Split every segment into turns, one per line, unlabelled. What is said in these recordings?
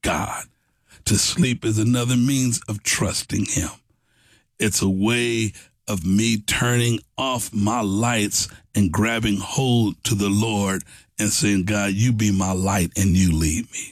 God. To sleep is another means of trusting him. It's a way of me turning off my lights and grabbing hold to the Lord and saying, God, you be my light and you lead me.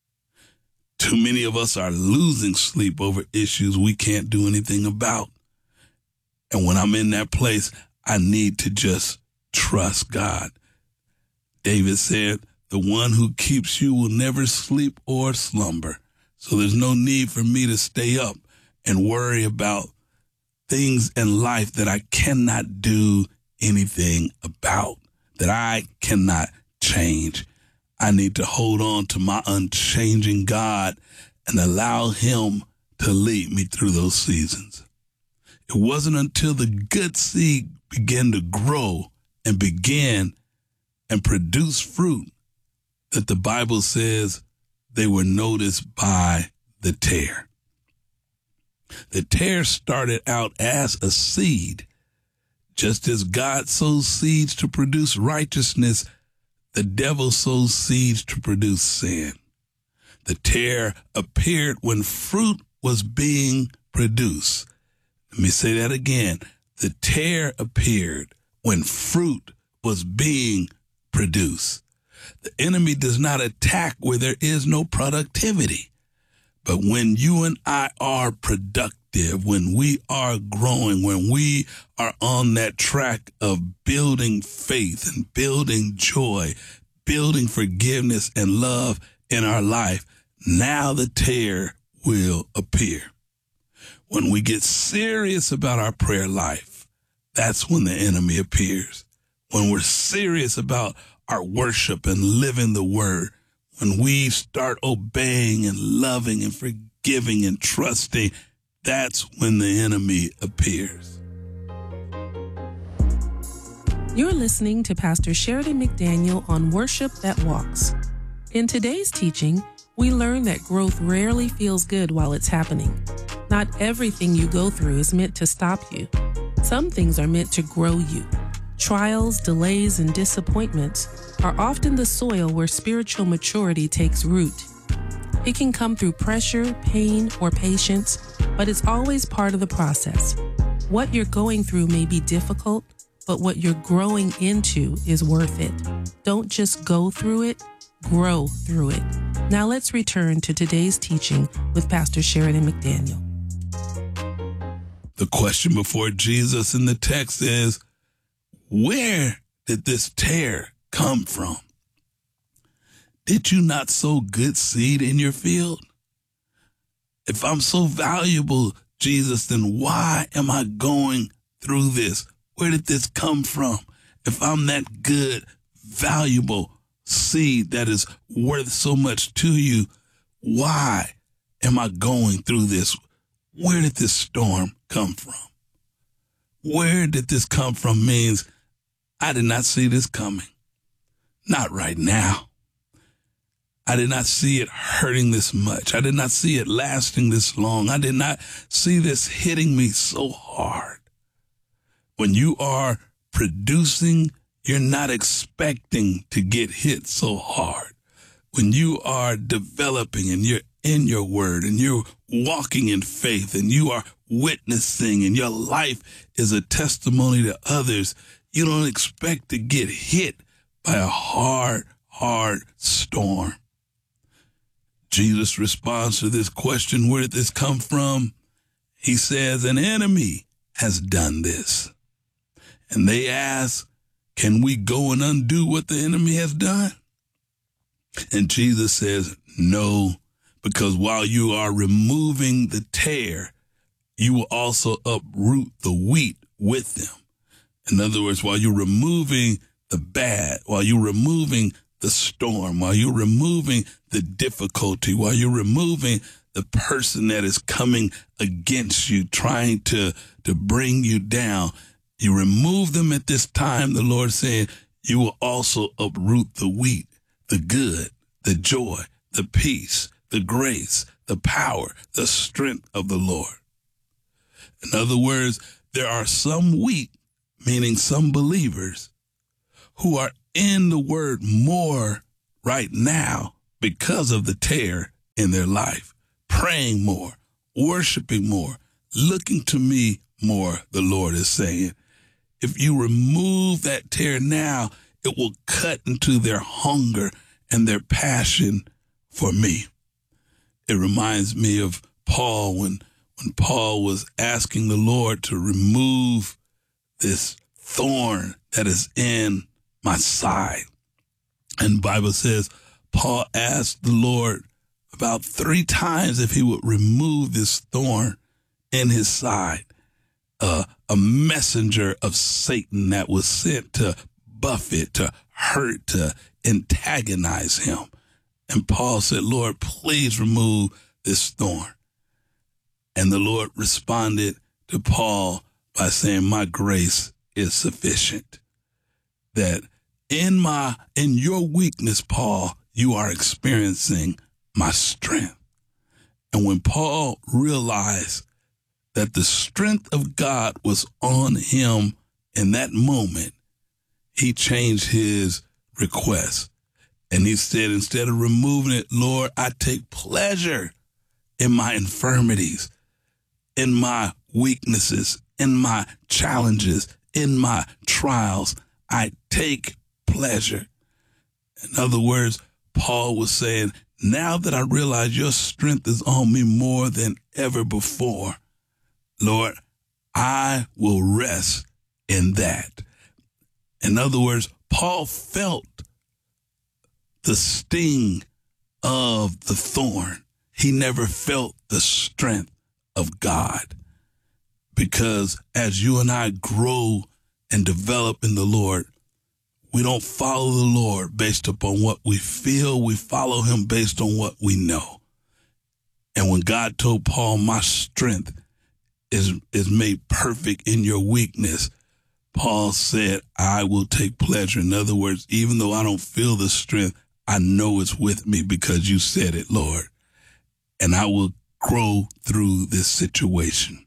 Too many of us are losing sleep over issues we can't do anything about. And when I'm in that place, I need to just trust God. David said, the one who keeps you will never sleep or slumber. So there's no need for me to stay up and worry about things in life that I cannot do anything about, that I cannot change. I need to hold on to my unchanging God and allow him to lead me through those seasons. It wasn't until the good seed began to grow and begin and produce fruit that the Bible says they were noticed by the tare. The tare started out as a seed. Just as God sows seeds to produce righteousness, the devil sows seeds to produce sin. The tare appeared when fruit was being produced. Let me say that again. The tare appeared when fruit was being produced. The enemy does not attack where there is no productivity. But when you and I are productive, when we are growing, when we are on that track of building faith and building joy, building forgiveness and love in our life, now the tare will appear. When we get serious about our prayer life, that's when the enemy appears. When we're serious about our worship and living the word, when we start obeying and loving and forgiving and trusting, that's when the enemy appears.
You're listening to Pastor Sheridan McDaniel on Worship That Walks. In today's teaching, we learn that growth rarely feels good while it's happening. Not everything you go through is meant to stop you. Some things are meant to grow you. Trials, delays, and disappointments are often the soil where spiritual maturity takes root. It can come through pressure, pain, or patience, but it's always part of the process. What you're going through may be difficult, but what you're growing into is worth it. Don't just go through it, grow through it. Now let's return to today's teaching with Pastor Sheridan McDaniel.
The question before Jesus in the text is, where did this tare come from? Did you not sow good seed in your field? If I'm so valuable, Jesus, then why am I going through this? Where did this come from? If I'm that good, valuable seed that is worth so much to you, why am I going through this? Where did this storm come from? Where did this come from means I did not see this coming. Not right now. I did not see it hurting this much. I did not see it lasting this long. I did not see this hitting me so hard. When you are producing, you're not expecting to get hit so hard. When you are developing and you're in your word and you're walking in faith and you are witnessing and your life is a testimony to others, you don't expect to get hit by a hard storm. Jesus responds to this question, where did this come from? He says, an enemy has done this. And they ask, can we go and undo what the enemy has done? And Jesus says, no, because while you are removing the tare, you will also uproot the wheat with them. In other words, while you're removing the bad, while you're removing the storm, while you're removing the difficulty, while you're removing the person that is coming against you, trying to bring you down, you remove them at this time, the Lord said, you will also uproot the wheat, the good, the joy, the peace, the grace, the power, the strength of the Lord. In other words, there are some wheat, meaning some believers, who are in the word more right now because of the tare in their life, praying more, worshiping more, looking to me more, the Lord is saying. If you remove that tear now, it will cut into their hunger and their passion for me. It reminds me of Paul when Paul was asking the Lord to remove this thorn that is in my side. And the Bible says Paul asked the Lord about 3 times if he would remove this thorn in his side. A messenger of Satan that was sent to buffet, to hurt, to antagonize him. And Paul said, Lord, please remove this thorn. And the Lord responded to Paul by saying, my grace is sufficient. That in your weakness, Paul, you are experiencing my strength. And when Paul realized that the strength of God was on him in that moment, he changed his request. And he said, instead of removing it, Lord, I take pleasure in my infirmities, in my weaknesses, in my challenges, in my trials. I take pleasure. In other words, Paul was saying, now that I realize your strength is on me more than ever before, Lord, I will rest in that. In other words, Paul felt the sting of the thorn. He never felt the strength of God. Because as you and I grow and develop in the Lord, we don't follow the Lord based upon what we feel. We follow him based on what we know. And when God told Paul, my strength is made perfect in your weakness, Paul said, I will take pleasure. In other words, even though I don't feel the strength, I know it's with me because you said it, Lord. And I will grow through this situation.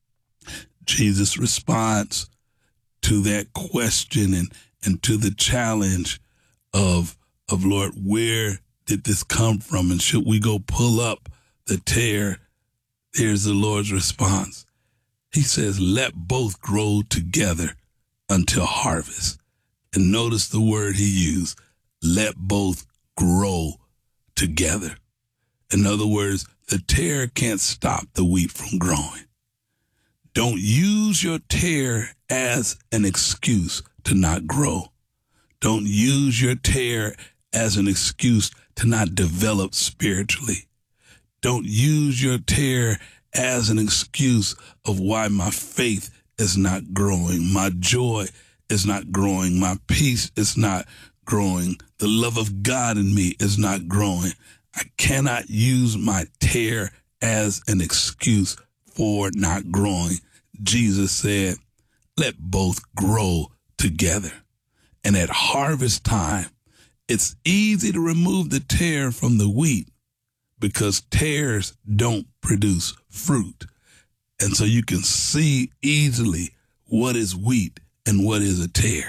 Jesus' response to that question and to the challenge of Lord, where did this come from? And should we go pull up the tear? Here's the Lord's response. He says, let both grow together until harvest. And notice the word he used, let both grow together. In other words, the tear can't stop the wheat from growing. Don't use your tear as an excuse to not grow. Don't use your tear as an excuse to not develop spiritually. Don't use your tear as an excuse of why my faith is not growing, my joy is not growing, my peace is not growing, the love of God in me is not growing. I cannot use my tear as an excuse for not growing. Jesus said, let both grow together. And at harvest time, it's easy to remove the tear from the wheat because tares don't produce fruit. And so you can see easily what is wheat and what is a tear.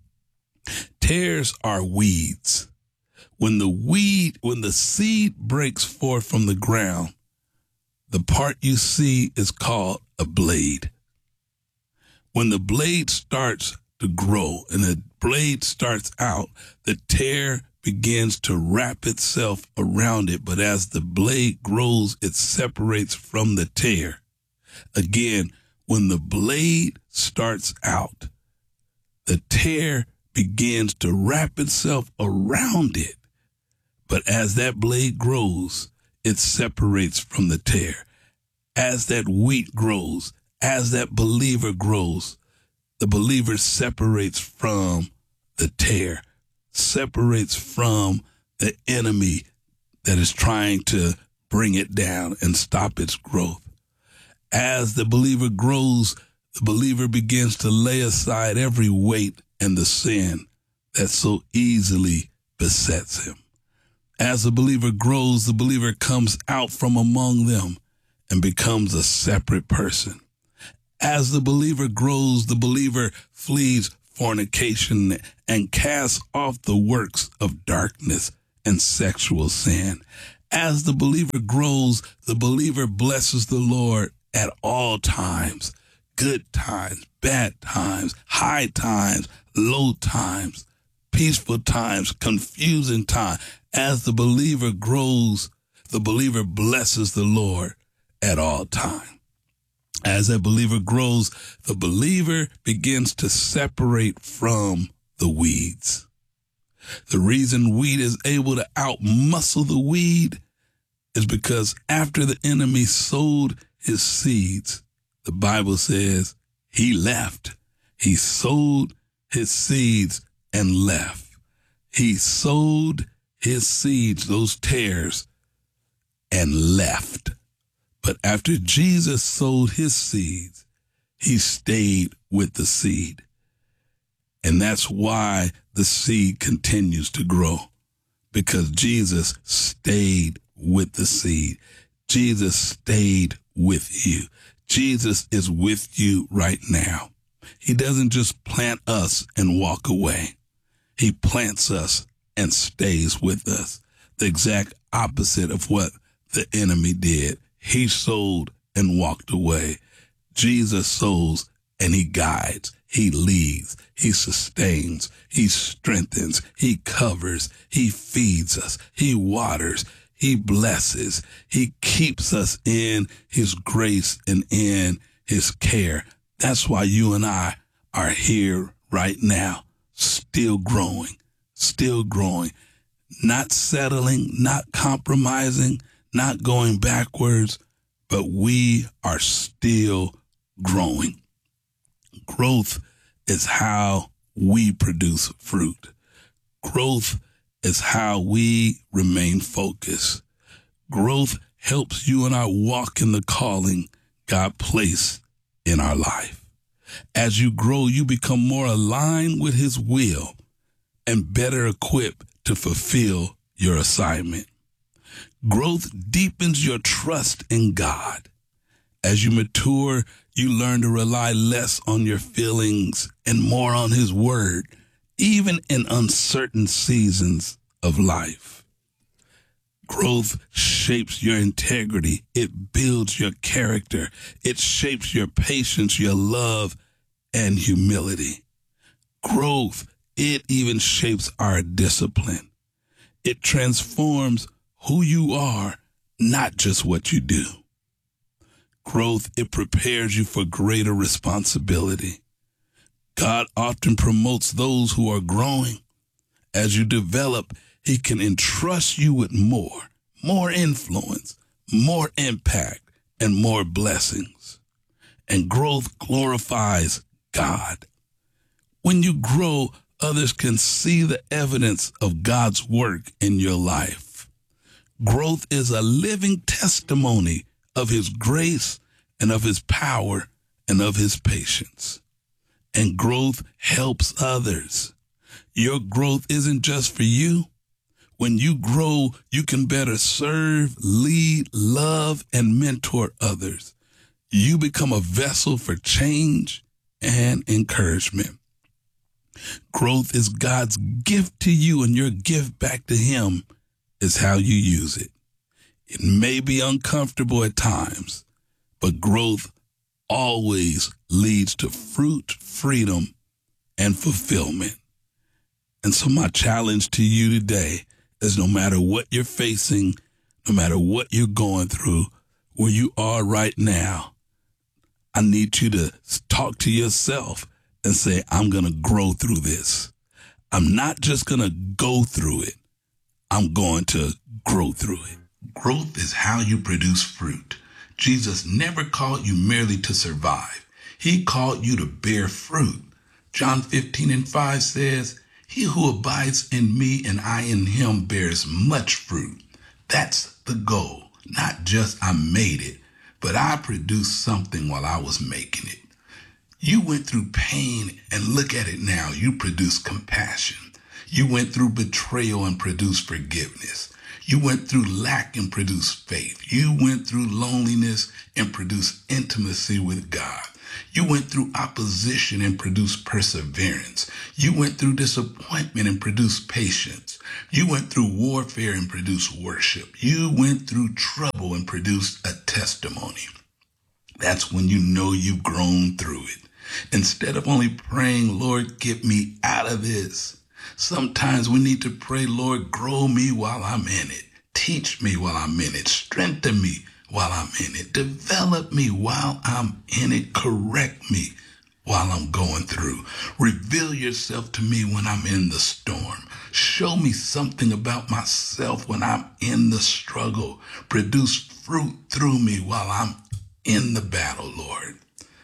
Tares are weeds. When the seed breaks forth from the ground, the part you see is called a blade. When the blade starts to grow and the blade starts out, the tear begins to wrap itself around it. But as the blade grows, it separates from the tear. Again, when the blade starts out, the tear begins to wrap itself around it. But as that blade grows, it separates from the tear. As that wheat grows, as that believer grows, the believer separates from the tear, separates from the enemy that is trying to bring it down and stop its growth. As the believer grows, the believer begins to lay aside every weight and the sin that so easily besets him. As the believer grows, the believer comes out from among them and becomes a separate person. As the believer grows, the believer flees fornication and casts off the works of darkness and sexual sin. As the believer grows, the believer blesses the Lord at all times. Good times, bad times, high times, low times, peaceful times, confusing times. As the believer grows, the believer blesses the Lord at all times. As a believer grows, the believer begins to separate from the weeds. The reason wheat is able to outmuscle the weed is because after the enemy sowed his seeds, the Bible says he left. He sowed his seeds and left. He sowed his seeds, those tares, and left. But after Jesus sowed his seeds, he stayed with the seed. And that's why the seed continues to grow, because Jesus stayed with the seed. Jesus stayed with you. Jesus is with you right now. He doesn't just plant us and walk away. He plants us and stays with us. The exact opposite of what the enemy did. He sowed and walked away. Jesus sows and he guides. He leads. He sustains. He strengthens. He covers. He feeds us. He waters. He blesses. He keeps us in his grace and in his care. That's why you and I are here right now, still growing, not settling, not compromising, not going backwards, but we are still growing. Growth is how we produce fruit. Growth is how we remain focused. Growth helps you and I walk in the calling God placed in our life. As you grow, you become more aligned with his will and better equipped to fulfill your assignment. Growth deepens your trust in God. As you mature, you learn to rely less on your feelings and more on his word, even in uncertain seasons of life. Growth shapes your integrity. It builds your character. It shapes your patience, your love, and humility. Growth, it even shapes our discipline. It transforms who you are, not just what you do. Growth, it prepares you for greater responsibility. God often promotes those who are growing. As you develop, he can entrust you with more influence, more impact, and more blessings. And growth glorifies God. When you grow, others can see the evidence of God's work in your life. Growth is a living testimony of his grace and of his power and of his patience. And growth helps others. Your growth isn't just for you. When you grow, you can better serve, lead, love, and mentor others. You become a vessel for change and encouragement. Growth is God's gift to you, and your gift back to him is how you use it. It may be uncomfortable at times, but growth always leads to fruit, freedom, and fulfillment. And so my challenge to you today is, no matter what you're facing, no matter what you're going through, where you are right now, I need you to talk to yourself and say, I'm going to grow through this. I'm not just going to go through it. I'm going to grow through it. Growth is how you produce fruit. Jesus never called you merely to survive. He called you to bear fruit. John 15:5 says, he who abides in me and I in him bears much fruit. That's the goal. Not just I made it, but I produced something while I was making it. You went through pain, and look at it now. You produced compassion. You went through betrayal and produced forgiveness. You went through lack and produced faith. You went through loneliness and produced intimacy with God. You went through opposition and produced perseverance. You went through disappointment and produced patience. You went through warfare and produced worship. You went through trouble and produced a testimony. That's when you know you've grown through it. Instead of only praying, Lord, get me out of this. Sometimes we need to pray, Lord, grow me while I'm in it. Teach me while I'm in it. Strengthen me while I'm in it. Develop me while I'm in it. Correct me while I'm going through. Reveal yourself to me when I'm in the storm. Show me something about myself when I'm in the struggle. Produce fruit through me while I'm in the battle, Lord.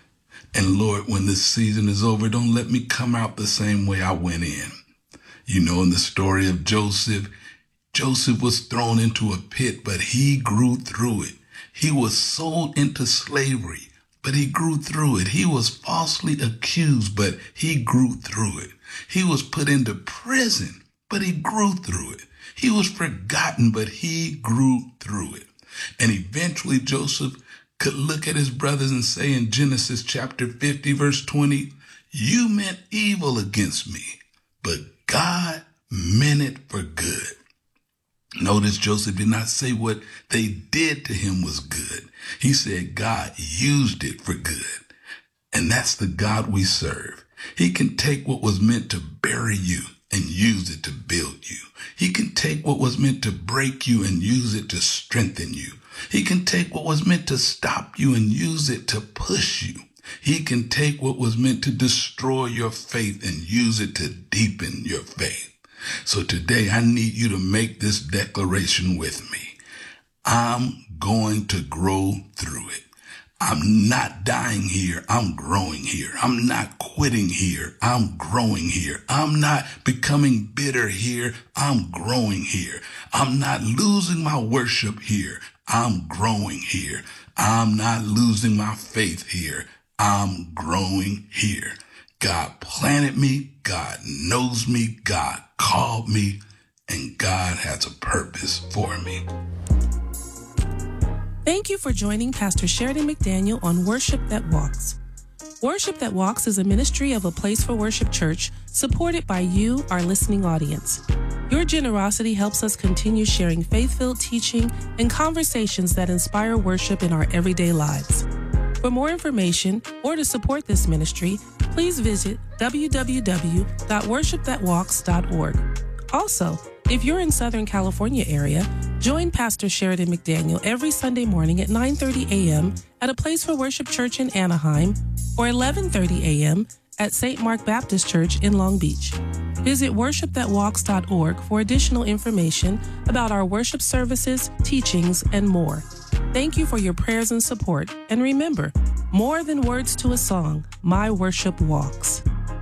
And Lord, when this season is over, don't let me come out the same way I went in. You know, in the story of Joseph, Joseph was thrown into a pit, but he grew through it. He was sold into slavery, but he grew through it. He was falsely accused, but he grew through it. He was put into prison, but he grew through it. He was forgotten, but he grew through it. And eventually Joseph could look at his brothers and say in Genesis chapter 50, verse 20, you meant evil against me, but God meant it for good. Notice Joseph did not say what they did to him was good. He said God used it for good. And that's the God we serve. He can take what was meant to bury you and use it to build you. He can take what was meant to break you and use it to strengthen you. He can take what was meant to stop you and use it to push you. He can take what was meant to destroy your faith and use it to deepen your faith. So today I need you to make this declaration with me. I'm going to grow through it. I'm not dying here. I'm growing here. I'm not quitting here. I'm growing here. I'm not becoming bitter here. I'm growing here. I'm not losing my worship here. I'm growing here. I'm not losing my faith here. I'm growing here. God planted me. God knows me. God called me. And God has a purpose for me.
Thank you for joining Pastor Sheridan McDaniel on Worship That Walks. Worship That Walks is a ministry of A Place for Worship Church, supported by you, our listening audience. Your generosity helps us continue sharing faith-filled teaching and conversations that inspire worship in our everyday lives. For more information or to support this ministry, please visit www.worshipthatwalks.org. Also, if you're in Southern California area, join Pastor Sheridan McDaniel every Sunday morning at 9:30 a.m. at A Place for Worship Church in Anaheim or 11:30 a.m. at St. Mark Baptist Church in Long Beach. Visit worshipthatwalks.org for additional information about our worship services, teachings, and more. Thank you for your prayers and support. And remember, more than words to a song, my worship walks.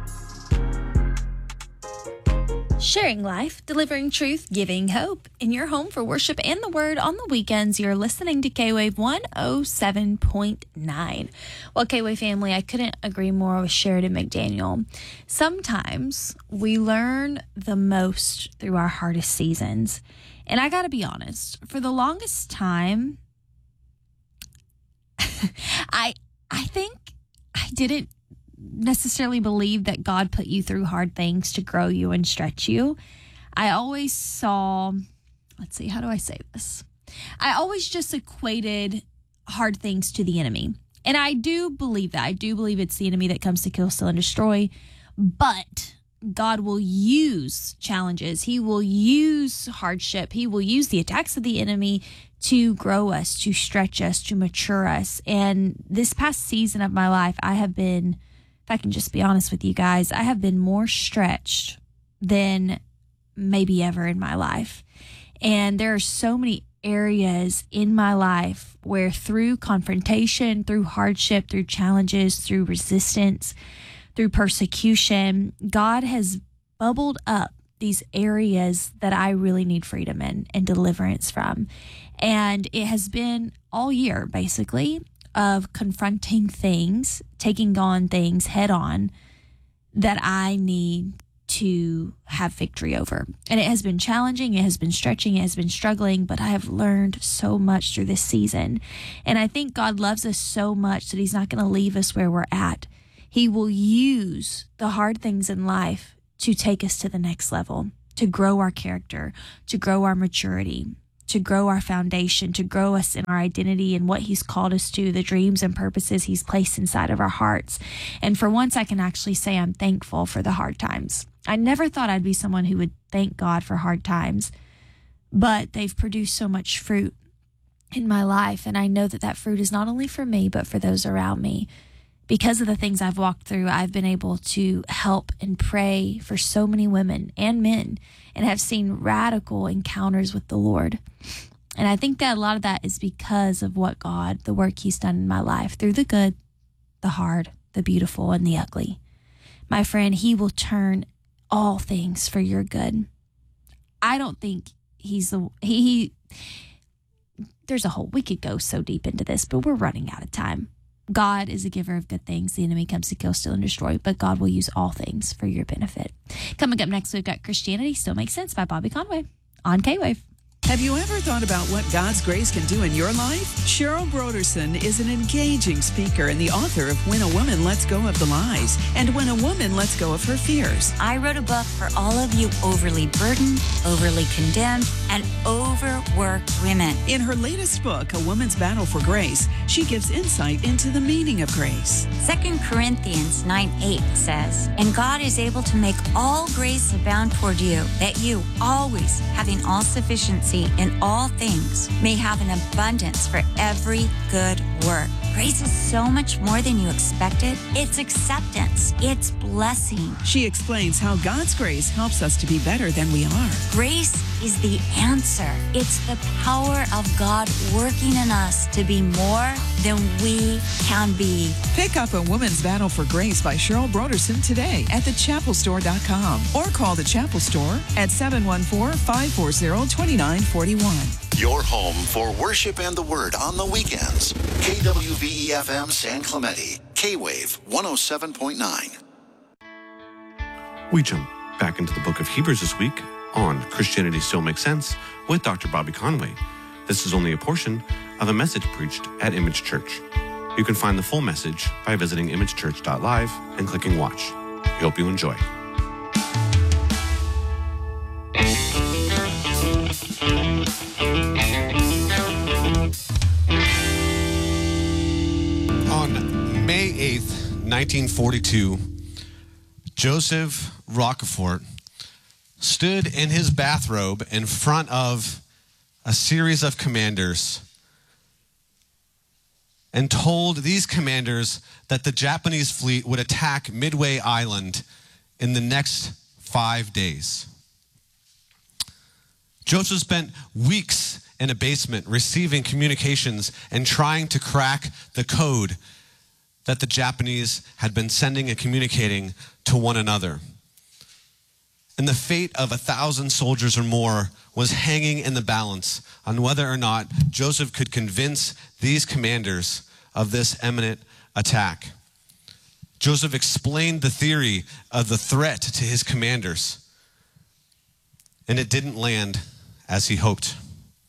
Sharing life, delivering truth, giving hope. In your home for worship and the word on the weekends, you're listening to K-Wave 107.9. Well, K-Wave family, I couldn't agree more with Sheridan McDaniel. Sometimes we learn the most through our hardest seasons. And I gotta be honest, for the longest time, I think I didn't necessarily believe that God put you through hard things to grow you and stretch you. I always saw, how do I say this? I always just equated hard things to the enemy. And I do believe that. I do believe it's the enemy that comes to kill, steal, and destroy. But God will use challenges. He will use hardship. He will use the attacks of the enemy to grow us, to stretch us, to mature us. And this past season of my life, I have been, if I can just be honest with you guys, I have been more stretched than maybe ever in my life. And there are so many areas in my life where through confrontation, through hardship, through challenges, through resistance, through persecution, God has bubbled up these areas that I really need freedom in and deliverance from. And it has been all year, basically, of confronting things, taking on things head on that I need to have victory over. And it has been challenging, it has been stretching, it has been struggling, but I have learned so much through this season. And I think God loves us so much that he's not going to leave us where we're at. He will use the hard things in life to take us to the next level, to grow our character, to grow our maturity, to grow our foundation, to grow us in our identity and what he's called us to, the dreams and purposes he's placed inside of our hearts. And for once, I can actually say I'm thankful for the hard times. I never thought I'd be someone who would thank God for hard times, but they've produced so much fruit in my life. And I know that that fruit is not only for me, but for those around me. Because of the things I've walked through, I've been able to help and pray for so many women and men and have seen radical encounters with the Lord. And I think that a lot of that is because of what God, the work he's done in my life through the good, the hard, the beautiful, and the ugly. My friend, he will turn all things for your good. I don't think we could go so deep into this, but we're running out of time. God is a giver of good things. The enemy comes to kill, steal, and destroy, but God will use all things for your benefit. Coming up next, we've got Christianity Still Makes Sense by Bobby Conway on K-Wave.
Have you ever thought about what God's grace can do in your life? Cheryl Broderson is an engaging speaker and the author of When a Woman Lets Go of the Lies and When a Woman Lets Go of Her Fears.
I wrote a book for all of you overly burdened, overly condemned, and overworked women.
In her latest book, A Woman's Battle for Grace, she gives insight into the meaning of grace.
2 Corinthians 9:8 says, "And God is able to make all grace abound toward you, that you, always having all sufficiency in all things, may have an abundance for every good work." Grace is so much more than you expected. It's acceptance. It's blessing.
She explains how God's grace helps us to be better than we are.
Grace is the answer. It's the power of God working in us to be more than we can be.
Pick up A Woman's Battle for Grace by Cheryl Broderson today at thechapelstore.com or call the Chapel Store at 714-540-2941.
Your home for worship and the word on the weekends. KWVE-FM San Clemente. K-Wave 107.9.
We jump back into the book of Hebrews this week on Christianity Still Makes Sense with Dr. Bobby Conway. This is only a portion of a message preached at Image Church. You can find the full message by visiting imagechurch.live and clicking watch. We hope you enjoy. On May 8th, 1942, Joseph Roquefort stood in his bathrobe in front of a series of commanders and told these commanders that the Japanese fleet would attack Midway Island in the next 5 days. Joseph spent weeks in a basement receiving communications and trying to crack the code that the Japanese had been sending and communicating to one another. And the fate of 1,000 soldiers or more was hanging in the balance on whether or not Joseph could convince these commanders of this imminent attack. Joseph explained the theory of the threat to his commanders, and it didn't land as he hoped.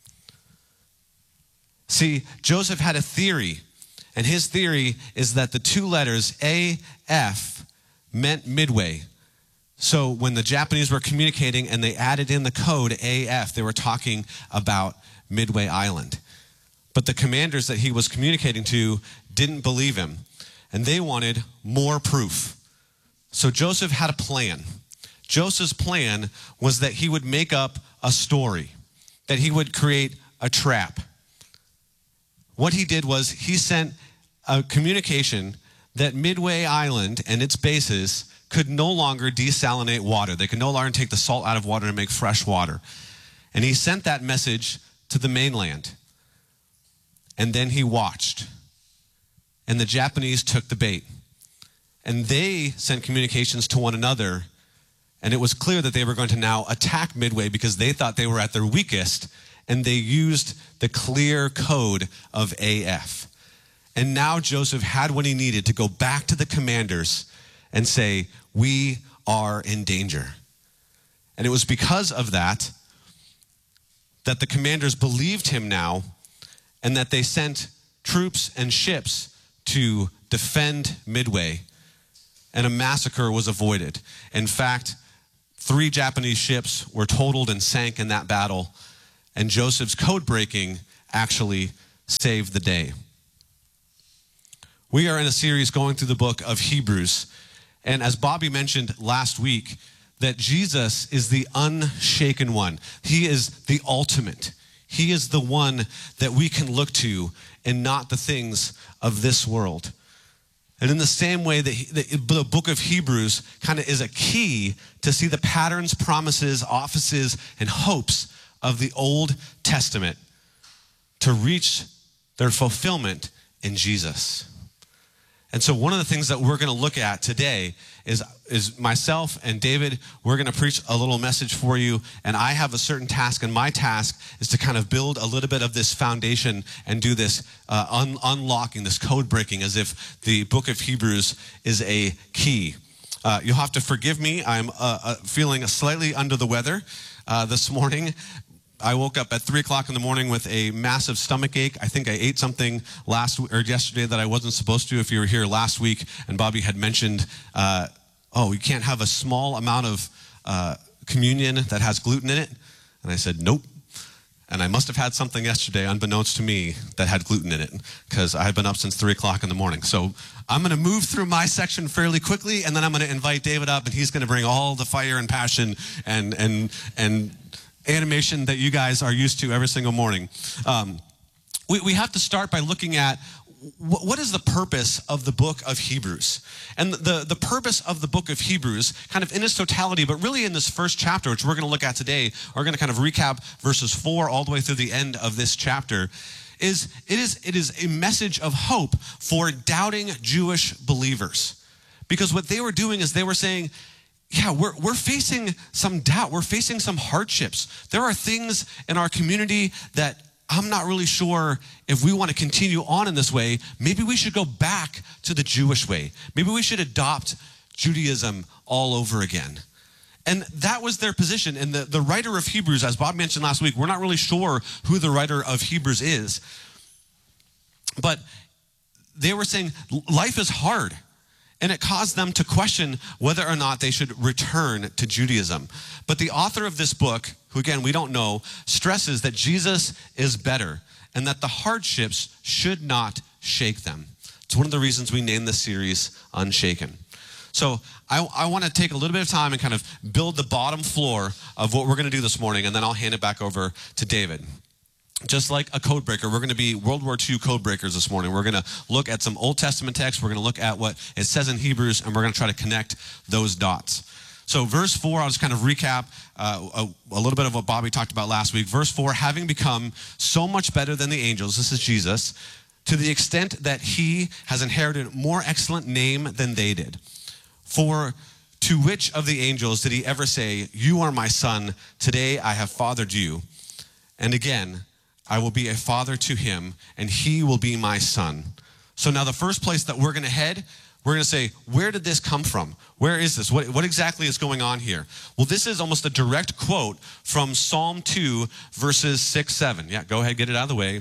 See, Joseph had a theory, and his theory is that the two letters AF meant Midway. So when the Japanese were communicating and they added in the code AF, they were talking about Midway Island. But the commanders that he was communicating to didn't believe him, and they wanted more proof. So Joseph had a plan. Joseph's plan was that he would make up a story, that he would create a trap. What he did was he sent a communication that Midway Island and its bases could no longer desalinate water. They could no longer take the salt out of water and make fresh water. And he sent that message to the mainland. And then he watched. And the Japanese took the bait. And they sent communications to one another. And it was clear that they were going to now attack Midway because they thought they were at their weakest. And they used the clear code of AF. And now Joseph had what he needed to go back to the commanders and say, we are in danger. And it was because of that that the commanders believed him now, and that they sent troops and ships to defend Midway, and a massacre was avoided. In fact, 3 Japanese ships were totaled and sank in that battle, and Joseph's code breaking actually saved the day. We are in a series going through the book of Hebrews, and as Bobby mentioned last week, that Jesus is the unshaken one. He is the ultimate. He is the one that we can look to and not the things of this world. And in the same way that the book of Hebrews kind of is a key to see the patterns, promises, offices, and hopes of the Old Testament to reach their fulfillment in Jesus. And so one of the things that we're going to look at today is myself and David, we're going to preach a little message for you, and I have a certain task, and my task is to kind of build a little bit of this foundation and do this unlocking, this code breaking, as if the book of Hebrews is a key. You'll have to forgive me. I'm feeling slightly under the weather this morning. I woke up at 3 o'clock in the morning with a massive stomach ache. I think I ate something yesterday that I wasn't supposed to. If you were here last week, and Bobby had mentioned, you can't have a small amount of communion that has gluten in it. And I said, nope. And I must have had something yesterday, unbeknownst to me, that had gluten in it, because I had been up since 3 o'clock in the morning. So I'm going to move through my section fairly quickly, and then I'm going to invite David up, and he's going to bring all the fire and passion and animation that you guys are used to every single morning. We have to start by looking at what is the purpose of the book of Hebrews. And the purpose of the book of Hebrews, kind of in its totality, but really in this first chapter, which we're going to look at today, we're going to kind of recap verses 4 all the way through the end of this chapter, it is a message of hope for doubting Jewish believers. Because what they were doing is they were saying, yeah, we're facing some doubt. We're facing some hardships. There are things in our community that I'm not really sure if we want to continue on in this way. Maybe we should go back to the Jewish way. Maybe we should adopt Judaism all over again. And that was their position. And the writer of Hebrews, as Bob mentioned last week, we're not really sure who the writer of Hebrews is. But they were saying life is hard. And it caused them to question whether or not they should return to Judaism. But the author of this book, who again we don't know, stresses that Jesus is better and that the hardships should not shake them. It's one of the reasons we named this series Unshaken. So I want to take a little bit of time and kind of build the bottom floor of what we're going to do this morning, and then I'll hand it back over to David. Just like a code breaker, we're going to be World War II code breakers this morning. We're going to look at some Old Testament text. We're going to look at what it says in Hebrews, and we're going to try to connect those dots. So verse 4, I'll just kind of recap a little bit of what Bobby talked about last week. Verse 4, having become so much better than the angels, this is Jesus, to the extent that he has inherited more excellent name than they did. For to which of the angels did he ever say, you are my son, today I have fathered you? And again, I will be a father to him, and he will be my son. So now the first place that we're going to head, we're going to say, where did this come from? Where is this? What exactly is going on here? Well, this is almost a direct quote from Psalm 2, verses 6, 7. Yeah, go ahead, get it out of the way.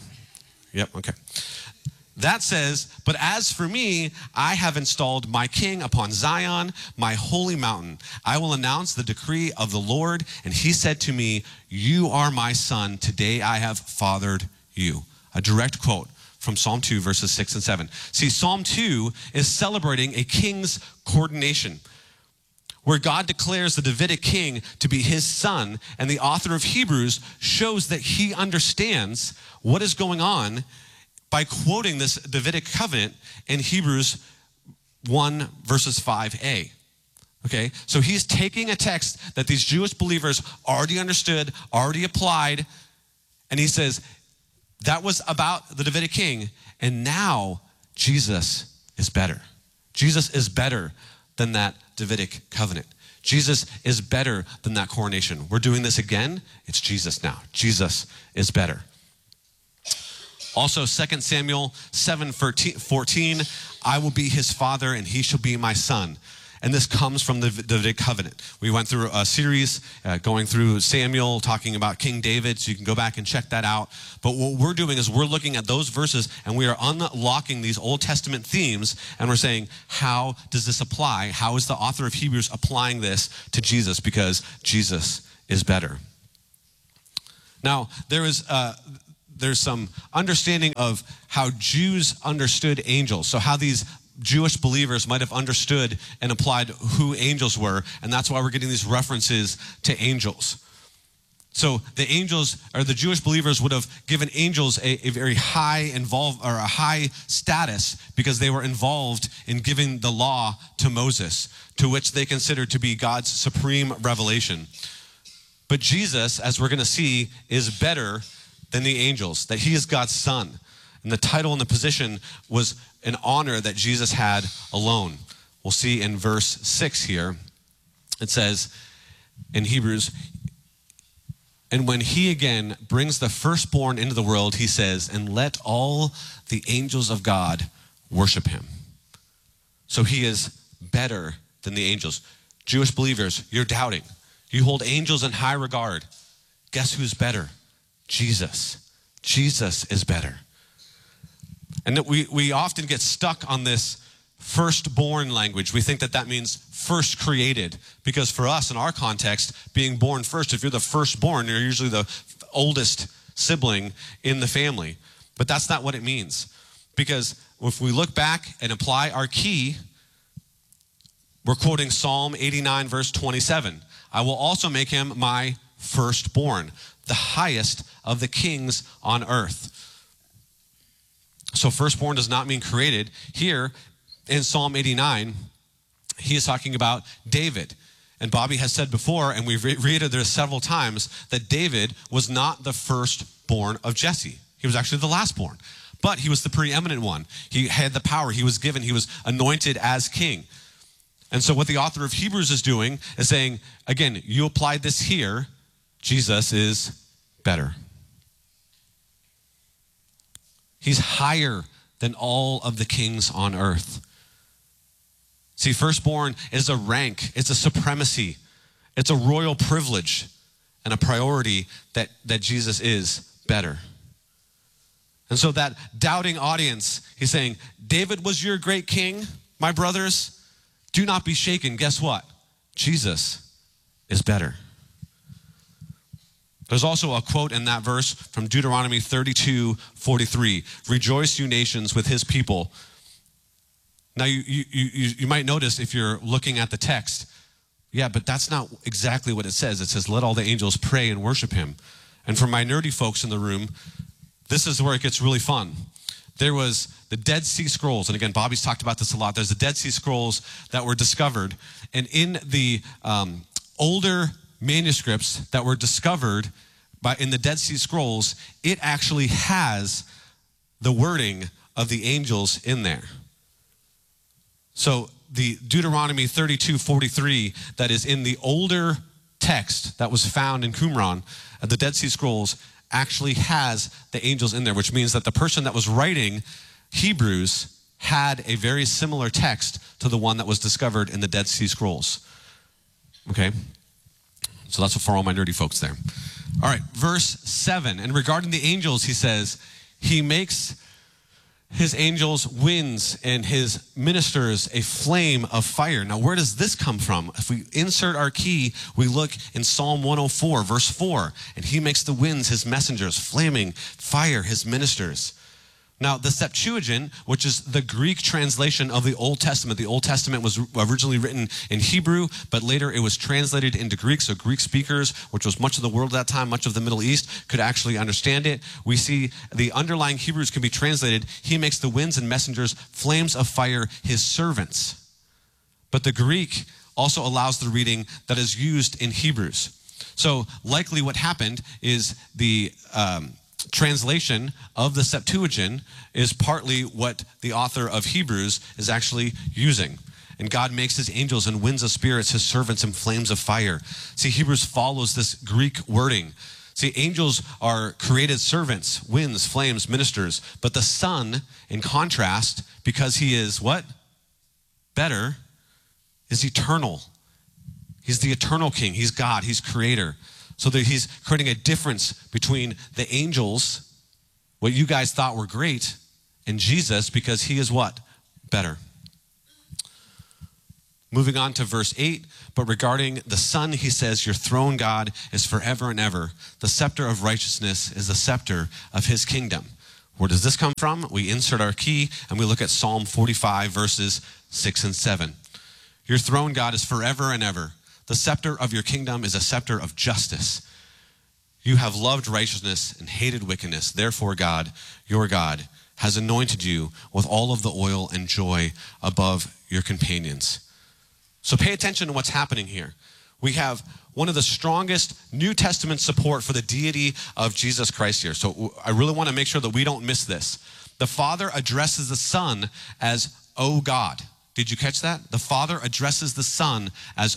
Yep, okay. That says, but as for me, I have installed my king upon Zion, my holy mountain. I will announce the decree of the Lord. And he said to me, you are my son. Today I have fathered you. A direct quote from Psalm 2, verses 6 and 7. See, Psalm 2 is celebrating a king's coordination, where God declares the Davidic king to be his son. And the author of Hebrews shows that he understands what is going on by quoting this Davidic covenant in Hebrews 1 verses 5a. Okay, so he's taking a text that these Jewish believers already understood, already applied, and he says, that was about the Davidic king, and now Jesus is better. Jesus is better than that Davidic covenant. Jesus is better than that coronation. We're doing this again. It's Jesus now. Jesus is better. Also, 2 Samuel 7:14, I will be his father and he shall be my son. And this comes from the Davidic covenant. We went through a series going through Samuel, talking about King David, so you can go back and check that out. But what we're doing is we're looking at those verses and we are unlocking these Old Testament themes, and we're saying, how does this apply? How is the author of Hebrews applying this to Jesus? Because Jesus is better. Now, there's some understanding of how Jews understood angels. So how these Jewish believers might have understood and applied who angels were, and that's why we're getting these references to angels. So the angels, or the Jewish believers, would have given angels a very high a high status because they were involved in giving the law to Moses, to which they considered to be God's supreme revelation. But Jesus, as we're going to see, is better than the angels, that he is God's son. And the title and the position was an honor that Jesus had alone. We'll see in verse 6 here. It says in Hebrews, and when he again brings the firstborn into the world, he says, and let all the angels of God worship him. So he is better than the angels. Jewish believers, you're doubting. You hold angels in high regard. Guess who's better? Jesus. Jesus is better. And that we often get stuck on this firstborn language. We think that means first created, because for us, in our context, being born first, if you're the firstborn, you're usually the oldest sibling in the family. But that's not what it means. Because if we look back and apply our key, we're quoting Psalm 89, verse 27. I will also make him my firstborn, the highest of the kings on earth. So firstborn does not mean created. Here in Psalm 89, he is talking about David. And Bobby has said before, and we've read it there several times, that David was not the firstborn of Jesse. He was actually the lastborn. But he was the preeminent one. He had the power. He was given. He was anointed as king. And so what the author of Hebrews is doing is saying, again, you applied this here, Jesus is better. He's higher than all of the kings on earth. See, firstborn is a rank, it's a supremacy, it's a royal privilege and a priority that Jesus is better. And so that doubting audience, he's saying, David was your great king, my brothers. Do not be shaken. Guess what? Jesus is better. There's also a quote in that verse from Deuteronomy 32:43. Rejoice, you nations, with his people. Now, you might notice if you're looking at the text, yeah, but that's not exactly what it says. It says, let all the angels pray and worship him. And for my nerdy folks in the room, this is where it gets really fun. There was the Dead Sea Scrolls, and again, Bobby's talked about this a lot. There's the Dead Sea Scrolls that were discovered, and in the older manuscripts that were discovered in the Dead Sea Scrolls, it actually has the wording of the angels in there. So the Deuteronomy 32:43 that is in the older text that was found in Qumran at the Dead Sea Scrolls actually has the angels in there, which means that the person that was writing Hebrews had a very similar text to the one that was discovered in the Dead Sea Scrolls. Okay? So that's for all my nerdy folks there. All right, verse 7. And regarding the angels, he says, he makes his angels winds and his ministers a flame of fire. Now, where does this come from? If we insert our key, we look in Psalm 104, verse 4. And he makes the winds his messengers, flaming fire his ministers. Now, the Septuagint, which is the Greek translation of the Old Testament was originally written in Hebrew, but later it was translated into Greek, so Greek speakers, which was much of the world at that time, much of the Middle East, could actually understand it. We see the underlying Hebrews can be translated, he makes the winds and messengers flames of fire, his servants. But the Greek also allows the reading that is used in Hebrews. So likely what happened is the translation of the Septuagint is partly what the author of Hebrews is actually using. And God makes his angels and winds of spirits, his servants in flames of fire. See, Hebrews follows this Greek wording. See, angels are created servants, winds, flames, ministers. But the Son, in contrast, because he is what? Better, is eternal. He's the eternal king. He's God. He's creator. So that he's creating a difference between the angels, what you guys thought were great, and Jesus, because he is what? Better. Moving on to verse 8, but regarding the Son, he says, your throne, God, is forever and ever. The scepter of righteousness is the scepter of his kingdom. Where does this come from? We insert our key and we look at Psalm 45, verses 6 and 7. Your throne, God, is forever and ever. The scepter of your kingdom is a scepter of justice. You have loved righteousness and hated wickedness. Therefore, God, your God, has anointed you with all of the oil and joy above your companions. So pay attention to what's happening here. We have one of the strongest New Testament support for the deity of Jesus Christ here. So I really want to make sure that we don't miss this. The Father addresses the Son as, O God. Did you catch that? The Father addresses the Son as,